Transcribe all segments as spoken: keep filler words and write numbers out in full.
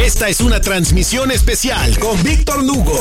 Esta es una transmisión especial con Víctor Lugo.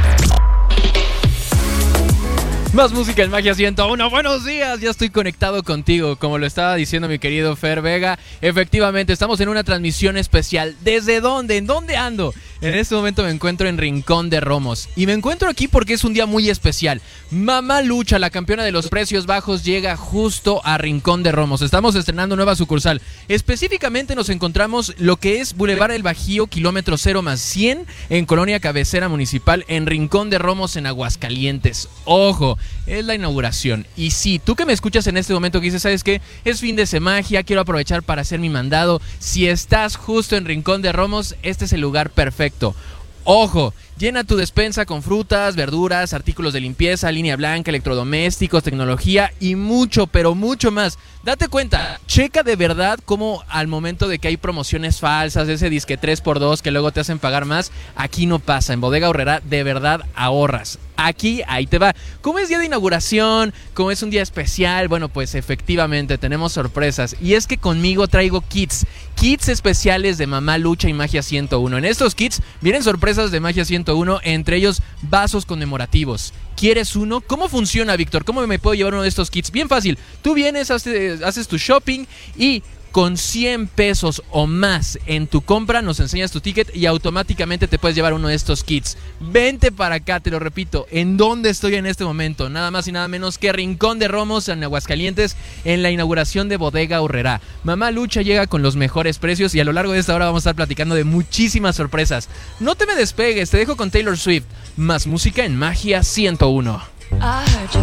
Más música en Magia ciento uno. Buenos días, ya estoy conectado contigo. Como lo estaba diciendo mi querido Fer Vega, efectivamente estamos en una transmisión especial. ¿Desde dónde? ¿En dónde ando? En este momento me encuentro en Rincón de Romos. Y me encuentro aquí porque es un día muy especial. Mamá Lucha, la campeona de los precios bajos, llega justo a Rincón de Romos. Estamos estrenando nueva sucursal. Específicamente nos encontramos lo que es Boulevard El Bajío, kilómetro cero más cien, en Colonia Cabecera Municipal, en Rincón de Romos, en Aguascalientes. ¡Ojo! Es la inauguración. Y sí, tú que me escuchas en este momento que dices, ¿sabes qué? Es fin de semana, quiero aprovechar para hacer mi mandado. Si estás justo en Rincón de Romos, este es el lugar perfecto. Ojo, llena tu despensa con frutas, verduras, artículos de limpieza, línea blanca, electrodomésticos, tecnología y mucho, pero mucho más. Date cuenta, checa de verdad cómo al momento de que hay promociones falsas, ese disque tres por dos que luego te hacen pagar más, aquí no pasa. En Bodega Aurrerá de verdad ahorras. Aquí, ahí te va. Como es día de inauguración, como es un día especial, bueno, pues efectivamente tenemos sorpresas. Y es que conmigo traigo kits, kits especiales de Mamá Lucha y Magia ciento uno. En estos kits vienen sorpresas de Magia ciento uno, entre ellos vasos conmemorativos. ¿Quieres uno? ¿Cómo funciona, Víctor? ¿Cómo me puedo llevar uno de estos kits? Bien fácil. Tú vienes, haces, haces tu shopping y con cien pesos o más en tu compra nos enseñas tu ticket y automáticamente te puedes llevar uno de estos kits. Vente para acá, te lo repito. ¿En dónde estoy en este momento? Nada más y nada menos que Rincón de Romos, en Aguascalientes, en la inauguración de Bodega Aurrerá. Mamá Lucha llega con los mejores precios y a lo largo de esta hora vamos a estar platicando de muchísimas sorpresas. No te me despegues, te dejo con Taylor Swift. Más música en Magia ciento uno.